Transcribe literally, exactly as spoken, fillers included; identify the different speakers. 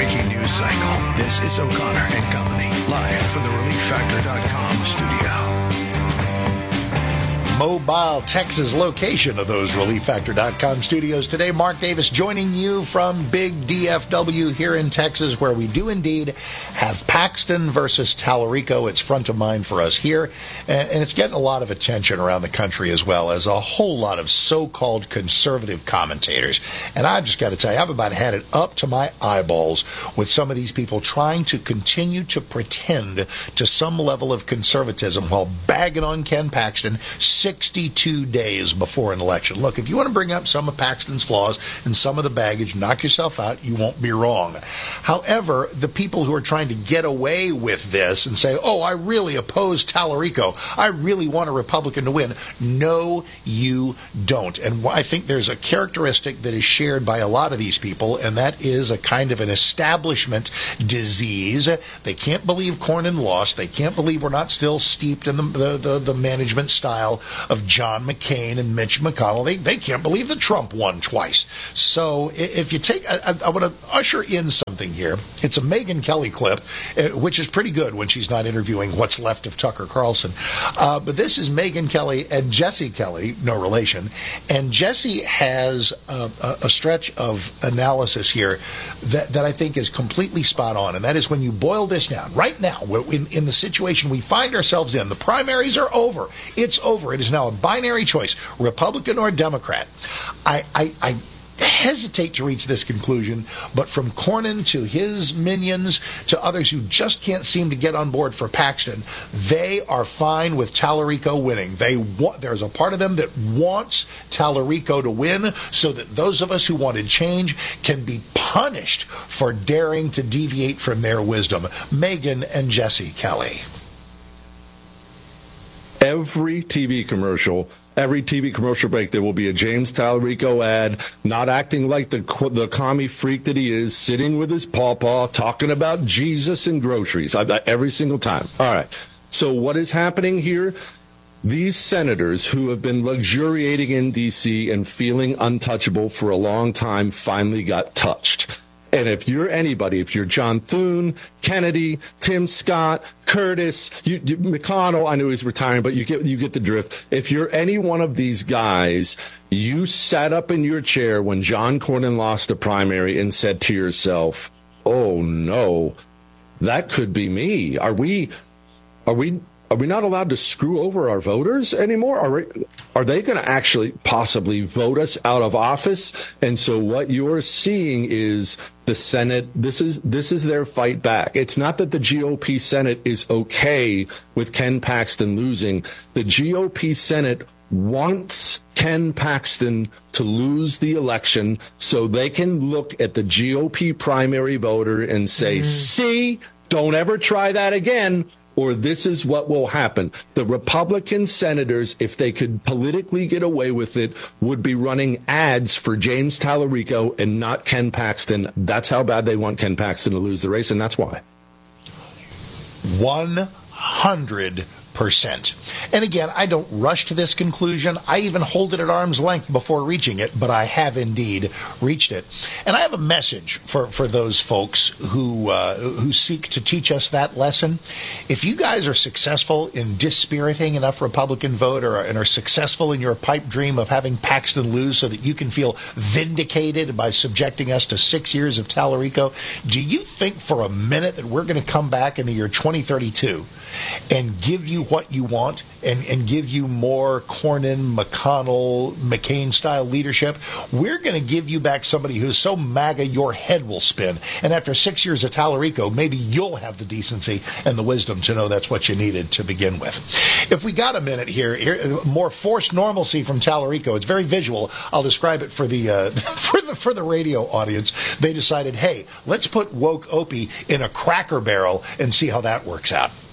Speaker 1: breaking news cycle. This is O'Connor and Company, live from the relief factor dot com studio.
Speaker 2: Mobile, Texas location of those relief factor dot com studios today. Mark Davis joining you from Big D F W here in Texas, where we do indeed have Paxton versus Tallarico. It's front of mind for us here, and, and it's getting a lot of attention around the country as well as a whole lot of so-called conservative commentators. And I've just got to tell you, I've about had it up to my eyeballs with some of these people trying to continue to pretend to some level of conservatism while bagging on Ken Paxton sixty-two days before an election. Look, if you want to bring up some of Paxton's flaws and some of the baggage, knock yourself out. You won't be wrong. However, the people who are trying to get away with this and say, oh, I really oppose Tallarico, I really want a Republican to win. No, you don't. And I think there's a characteristic that is shared by a lot of these people, and that is a kind of an establishment disease. They can't believe Cornyn lost. They can't believe we're not still steeped in the, the, the, the management style of John McCain and Mitch McConnell. They, they can't believe that Trump won twice. So if you take, I, I want to usher in something here. It's a Megyn Kelly clip, which is pretty good when she's not interviewing what's left of Tucker Carlson. Uh, but this is Megyn Kelly and Jesse Kelly, no relation. And Jesse has a, a stretch of analysis here that, that I think is completely spot on. And that is when you boil this down, right now, in, in the situation we find ourselves in, the primaries are over. It's over. It is now a binary choice, Republican or Democrat. I, I, I hesitate to reach this conclusion, but from Cornyn to his minions to others who just can't seem to get on board for Paxton, they are fine with Tallarico winning. They want, there's a part of them that wants Tallarico to win so that those of us who wanted change can be punished for daring to deviate from their wisdom. Megyn and Jesse Kelly.
Speaker 3: Every T V commercial, every T V commercial break, there will be a James Tallarico ad, not acting like the the commie freak that he is, sitting with his pawpaw, talking about Jesus and groceries, I, I, every single time. All right. So what is happening here? These senators who have been luxuriating in D C and feeling untouchable for a long time finally got touched. And if you're anybody, if you're John Thune, Kennedy, Tim Scott, Curtis, you, you, McConnell, I know he's retiring, but you get you get the drift. If you're any one of these guys, you sat up in your chair when John Cornyn lost the primary and said to yourself, "Oh no, that could be me." Are we? Are we? Are we not allowed to screw over our voters anymore? Are, we, are they going to actually possibly vote us out of office? And so what you're seeing is the Senate, this is this is their fight back. It's not that the G O P Senate is okay with Ken Paxton losing. The G O P Senate wants Ken Paxton to lose the election so they can look at the G O P primary voter and say, mm. see, don't ever try that again. Or this is what will happen. The Republican senators, if they could politically get away with it, would be running ads for James Tallarico and not Ken Paxton. That's how bad they want Ken Paxton to lose the race, and that's why.
Speaker 2: one hundred percent. And again, I don't rush to this conclusion. I even hold it at arm's length before reaching it, but I have indeed reached it. And I have a message for, for those folks who uh, who seek to teach us that lesson. If you guys are successful in dispiriting enough Republican vote or, and are successful in your pipe dream of having Paxton lose so that you can feel vindicated by subjecting us to six years of Tallarico, do you think for a minute that we're going to come back in the year twenty thirty-two and give you what you want and, and give you more Cornyn, McConnell, McCain-style leadership? We're going to give you back somebody who's so MAGA your head will spin. And after six years of Tallarico, maybe you'll have the decency and the wisdom to know that's what you needed to begin with. If we got a minute here, here more forced normalcy from Tallarico. It's very visual. I'll describe it for the, uh, for the for the radio audience. They decided, hey, let's put woke Opie in a Cracker Barrel and see how that works out.